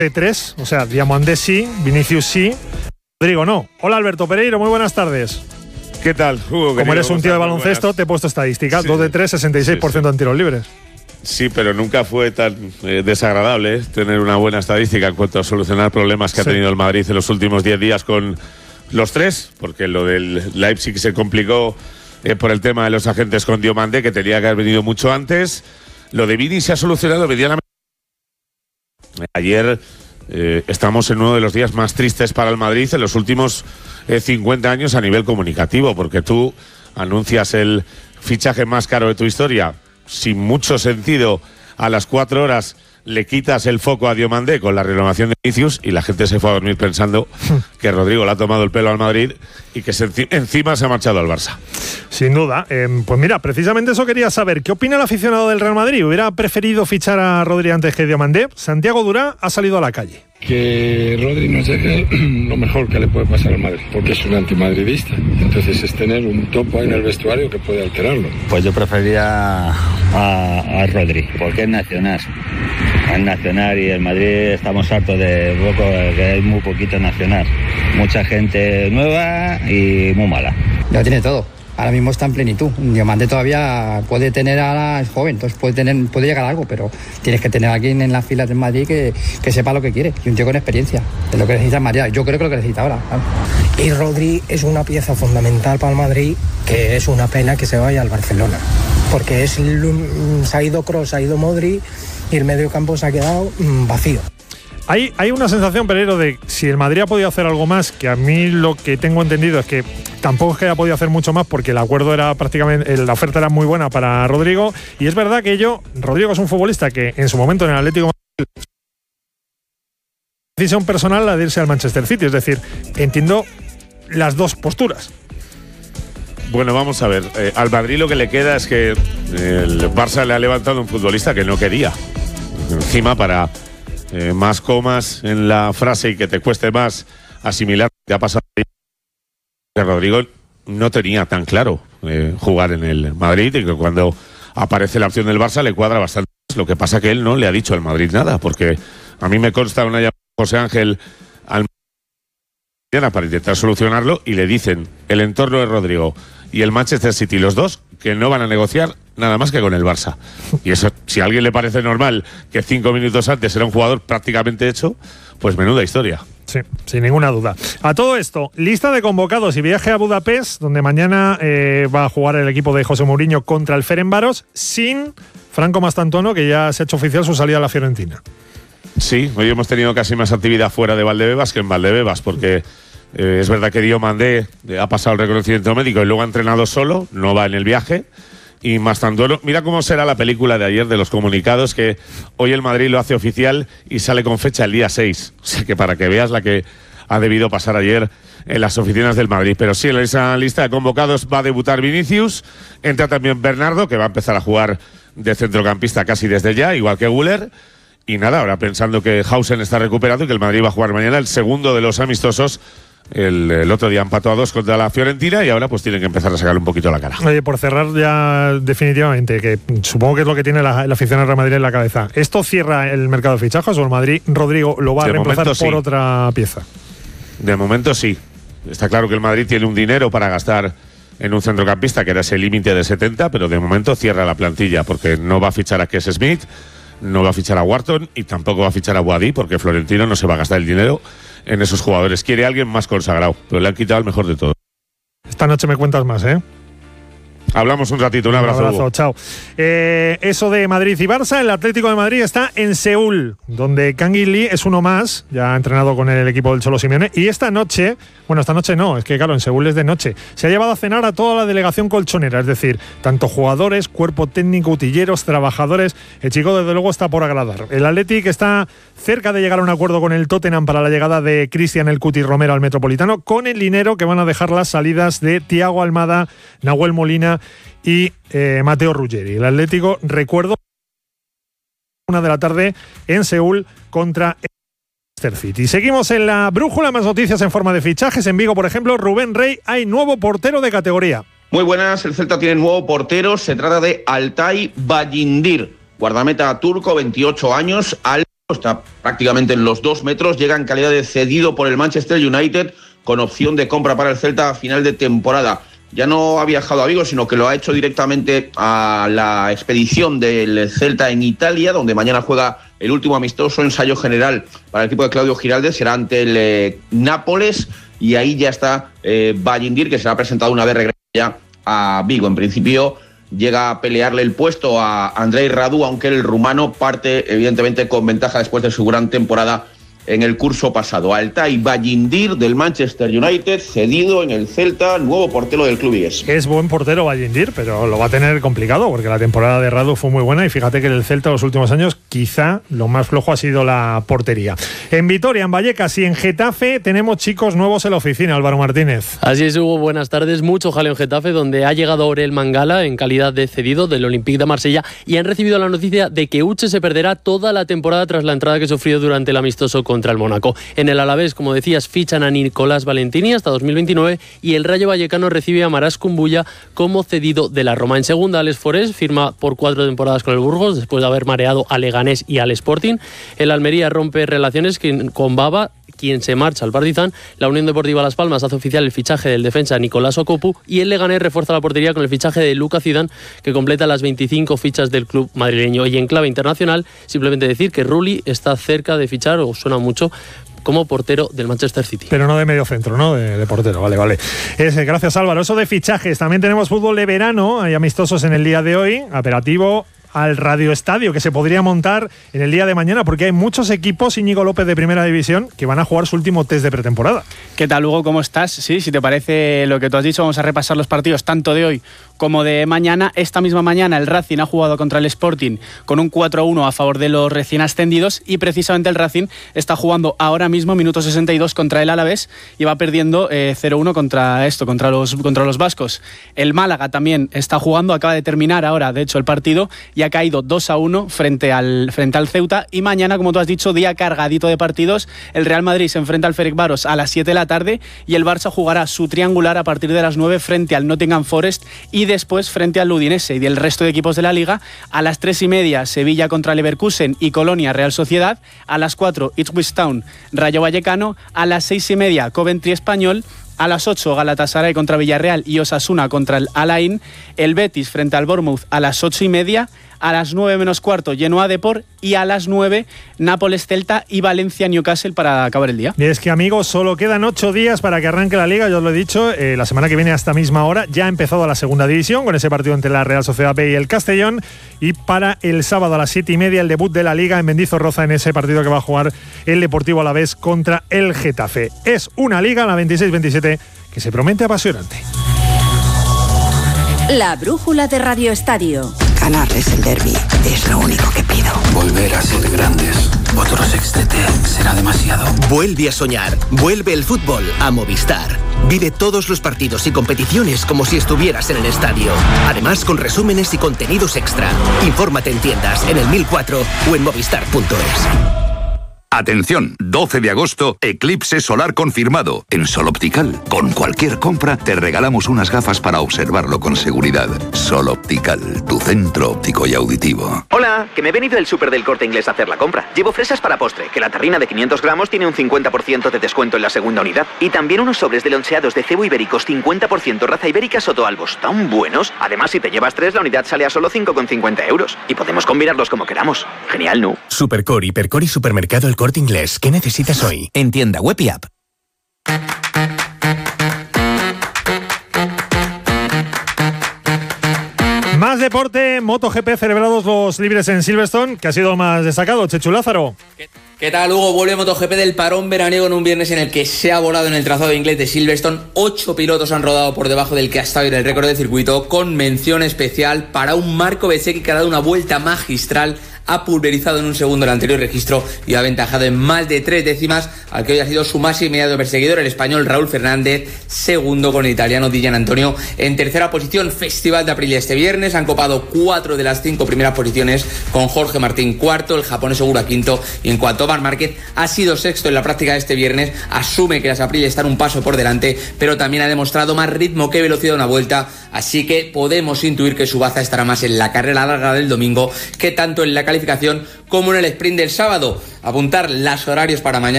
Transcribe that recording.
de 3, o sea, Diamandé sí, Vinicius sí, Rodrigo no. Hola Alberto Pereiro, muy buenas tardes. ¿Qué tal, Hugo? Como eres un tío de baloncesto, te he puesto estadística, sí. 2 de 3, 66% en tiros libres. Sí, pero nunca fue tan desagradable tener una buena estadística en cuanto a solucionar problemas que ha tenido el Madrid en los últimos 10 días con los 3, porque lo del Leipzig se complicó por el tema de los agentes con Diomandé, que tenía que haber venido mucho antes. Lo de Vini se ha solucionado medianamente. Ayer estamos en uno de los días más tristes para el Madrid en los últimos 50 años a nivel comunicativo, porque tú anuncias el fichaje más caro de tu historia sin mucho sentido, a las 4 horas le quitas el foco a Diomandé con la renovación de Vinicius y la gente se fue a dormir pensando que Rodrigo le ha tomado el pelo al Madrid y que encima se ha marchado al Barça. Sin duda. Pues mira, precisamente eso quería saber. ¿Qué opina el aficionado del Real Madrid? ¿Hubiera preferido fichar a Rodri antes que Diomandé? Santiago Durá ha salido a la calle. Que Rodri nos deje lo mejor que le puede pasar al Madrid, porque es un antimadridista. Entonces es tener un topo en el vestuario que puede alterarlo. Pues yo preferiría a Rodri, porque es nacional. Es nacional y el Madrid estamos hartos de poco, que hay muy poquito nacional. Mucha gente nueva y muy mala. Ya tiene todo. Ahora mismo está en plenitud. Diomandé todavía puede tener, ahora es joven, entonces puede llegar a algo, pero tienes que tener a alguien en las filas del Madrid que sepa lo que quiere, y un tío con experiencia, de lo que necesita María. Yo creo que lo que necesita ahora. Claro. Y Rodri es una pieza fundamental para el Madrid, que es una pena que se vaya al Barcelona, porque se ha ido Kroos, se ha ido Modric y el medio campo se ha quedado vacío. Hay una sensación, Pereiro, de si el Madrid ha podido hacer algo más, que a mí lo que tengo entendido es que tampoco es que haya podido hacer mucho más, porque el acuerdo era prácticamente, la oferta era muy buena para Rodrigo, y es verdad que Rodrigo es un futbolista que en su momento en el Atlético decisión personal la de irse al Manchester City, es decir, entiendo las dos posturas. Bueno, vamos a ver, al Madrid lo que le queda es que el Barça le ha levantado un futbolista que no quería, encima para más comas en la frase y que te cueste más asimilar lo que ha pasado. Rodrigo no tenía tan claro jugar en el Madrid, y que cuando aparece la opción del Barça le cuadra bastante. Lo que pasa que él no le ha dicho al Madrid nada, porque a mí me consta una llamada de José Ángel al Madrid para intentar solucionarlo, y le dicen el entorno de Rodrigo y el Manchester City, los dos, que no van a negociar nada más que con el Barça. Y eso, si a alguien le parece normal que 5 minutos antes era un jugador prácticamente hecho, pues menuda historia. Sí, sin ninguna duda. A todo esto, lista de convocados y viaje a Budapest, donde mañana va a jugar el equipo de José Mourinho contra el Ferencváros, sin Franco Mastantuono, que ya se ha hecho oficial su salida a la Fiorentina. Sí, hoy hemos tenido casi más actividad fuera de Valdebebas que en Valdebebas, porque es verdad que Diomandé ha pasado el reconocimiento médico y luego ha entrenado solo, no va en el viaje. Y Mastantuono, mira cómo será la película de ayer de los comunicados, que hoy el Madrid lo hace oficial y sale con fecha el día 6. O sea que para que veas la que ha debido pasar ayer en las oficinas del Madrid. Pero sí, en esa lista de convocados va a debutar Vinicius, entra también Bernardo, que va a empezar a jugar de centrocampista casi desde ya, igual que Güler. Y nada, ahora pensando que Hausen está recuperado y que el Madrid va a jugar mañana el segundo de los amistosos. El otro día empató a 2 contra la Fiorentina y ahora pues tienen que empezar a sacarle un poquito la cara. Oye, por cerrar ya definitivamente, que supongo que es lo que tiene la afición al Real Madrid en la cabeza, ¿esto cierra el mercado de fichajes o el Madrid, Rodrigo, lo va a reemplazar por otra pieza? De momento sí. Está claro que el Madrid tiene un dinero para gastar en un centrocampista, que era ese límite de 70, pero de momento cierra la plantilla, porque no va a fichar a Kes Smith, no va a fichar a Wharton y tampoco va a fichar a Boadí, porque Florentino no se va a gastar el dinero en esos jugadores. Quiere a alguien más consagrado, pero le han quitado el mejor de todo. Esta noche me cuentas más, ¿eh? Hablamos un ratito, un abrazo, chao. Eso de Madrid y Barça, el Atlético de Madrid está en Seúl, donde Kangin Lee es uno más, ya ha entrenado con el equipo del Cholo Simeone, y esta noche no, es que claro, en Seúl es de noche, se ha llevado a cenar a toda la delegación colchonera, es decir, tanto jugadores, cuerpo técnico, utilleros, trabajadores. El chico desde luego está por agradar. El Athletic está cerca de llegar a un acuerdo con el Tottenham para la llegada de Cristian El Cuti Romero al Metropolitano, con el dinero que van a dejar las salidas de Thiago Almada, Nahuel Molina y Mateo Ruggeri. El Atlético, recuerdo, 1 de la tarde en Seúl contra el Manchester City. Seguimos en la brújula, más noticias en forma de fichajes. En Vigo, por ejemplo, Rubén Rey, hay nuevo portero de categoría. Muy buenas, el Celta tiene nuevo portero, se trata de Altay Bayindir, guardameta turco, 28 años, alto, está prácticamente en los 2 metros, llega en calidad de cedido por el Manchester United con opción de compra para el Celta a final de temporada. Ya no ha viajado a Vigo, sino que lo ha hecho directamente a la expedición del Celta en Italia, donde mañana juega el último amistoso ensayo general para el equipo de Claudio Giraldes, será ante el Nápoles, y ahí ya está Bajindir, que será presentado una vez regrese ya a Vigo. En principio llega a pelearle el puesto a Andrei Radu, aunque el rumano parte evidentemente con ventaja después de su gran temporada en el curso pasado. Altay Bajindir del Manchester United, cedido en el Celta, nuevo portero del club inglés. Es buen portero Bajindir, pero lo va a tener complicado porque la temporada de Radu fue muy buena y fíjate que en el Celta los últimos años quizá lo más flojo ha sido la portería. En Vitoria, en Vallecas y en Getafe tenemos chicos nuevos en la oficina. Álvaro Martínez. Así es, Hugo, buenas tardes. Mucho jaleo en Getafe, donde ha llegado Aurel Mangala en calidad de cedido del Olympique de Marsella y han recibido la noticia de que Uche se perderá toda la temporada tras la entrada que sufrió durante el amistoso contra el Mónaco. En el Alavés, como decías, fichan a Nicolás Valentini hasta 2029 y el Rayo Vallecano recibe a Marás Kumbulla como cedido de la Roma. En segunda, Alex Forés firma por 4 temporadas con el Burgos después de haber mareado a Leganés y al Sporting. El Almería rompe relaciones con Baba, quien se marcha al Partizan. La Unión Deportiva Las Palmas hace oficial el fichaje del defensa Nicolás Okopu y el Leganés refuerza la portería con el fichaje de Luka Zidane, que completa las 25 fichas del club madrileño. Y en clave internacional, simplemente decir que Rulli está cerca de fichar, o suena mucho, como portero del Manchester City. Pero no de medio centro, ¿no? De portero, vale. Gracias, Álvaro. Eso de fichajes. También tenemos fútbol de verano. Hay amistosos en el día de hoy. Aperitivo al Radio Estadio, que se podría montar en el día de mañana, porque hay muchos equipos, Íñigo López de Primera División, que van a jugar su último test de pretemporada. ¿Qué tal, Hugo? ¿Cómo estás? Sí, si te parece lo que tú has dicho, vamos a repasar los partidos tanto de hoy como de mañana. Esta misma mañana el Racing ha jugado contra el Sporting con un 4-1 a favor de los recién ascendidos y precisamente el Racing está jugando ahora mismo, minuto 62, contra el Alavés y va perdiendo 0-1 contra los vascos. El Málaga también está jugando, acaba de terminar ahora, de hecho, el partido y ha caído 2-1 frente al Ceuta. Y mañana, como tú has dicho, día cargadito de partidos. El Real Madrid se enfrenta al Ferencváros a las 7 de la tarde y el Barça jugará su triangular a partir de las 9 frente al Nottingham Forest y después frente al Udinese. Y del resto de equipos de la Liga, a las 3:30 Sevilla contra Leverkusen y Colonia Real Sociedad, a las 4 Ipswich Town Rayo Vallecano, a las 6:30 Coventry Español, a las 8 Galatasaray contra Villarreal y Osasuna contra el Al-Ain, el Betis frente al Bournemouth a las 8:30, a las 9 menos cuarto Genoa Depor y a las 9 Nápoles Celta y Valencia Newcastle para acabar el día. Y es que, amigos, solo quedan 8 días para que arranque la Liga, yo os lo he dicho, la semana que viene a esta misma hora ya ha empezado la segunda división con ese partido entre la Real Sociedad B y el Castellón, y para el sábado a las 7:30 el debut de la Liga en Mendizorroza, en ese partido que va a jugar el Deportivo Alavés contra el Getafe. Es una Liga, la 26-27, que se promete apasionante. La brújula de Radio Estadio. Ganarles el derbi es lo único que pido. Volver a ser grandes. Otro sextete será demasiado. Vuelve a soñar. Vuelve el fútbol a Movistar. Vive todos los partidos y competiciones como si estuvieras en el estadio. Además, con resúmenes y contenidos extra. Infórmate en tiendas, en el 1004 o en movistar.es. Atención, 12 de agosto, eclipse solar confirmado. En Sol Optical, con cualquier compra, te regalamos unas gafas para observarlo con seguridad. Sol Optical, tu centro óptico y auditivo. Hola, que me he venido del súper del Corte Inglés a hacer la compra. Llevo fresas para postre, que la terrina de 500 gramos tiene un 50% de descuento en la segunda unidad. Y también unos sobres de loncheados de cebo ibéricos 50% raza ibérica Sotoalbos, tan buenos. Además, si te llevas 3, la unidad sale a solo 5,50 euros. Y podemos combinarlos como queramos. Genial, ¿no? Supercor, Hipercor y Supermercado El Corte Inglés. ¿Qué necesitas hoy? En tienda web y app. Más deporte, MotoGP, celebrados los libres en Silverstone, que ha sido más destacado. Chechu Lázaro. ¿Qué tal, Hugo? Vuelve MotoGP del parón veraniego en un viernes en el que se ha volado en el trazado inglés de Silverstone. 8 pilotos han rodado por debajo del que ha estado en el récord de circuito, con mención especial para un Marco Bezzecchi que ha dado una vuelta magistral, ha pulverizado en un segundo el anterior registro y ha aventajado en más de 3 décimas al que hoy ha sido su más inmediato perseguidor, el español Raúl Fernández, segundo con el italiano Di Gianantonio en tercera posición. Festival de Aprilia este viernes, han copado 4 de las 5 primeras posiciones, con Jorge Martín cuarto, el japonés Segura quinto, y en cuanto a Marc Márquez, ha sido sexto en la práctica de este viernes. Asume que las Aprilia están un paso por delante, pero también ha demostrado más ritmo que velocidad una vuelta, así que podemos intuir que su baza estará más en la carrera larga del domingo que tanto en la calificación como en el sprint del sábado. Apuntar los horarios para mañana.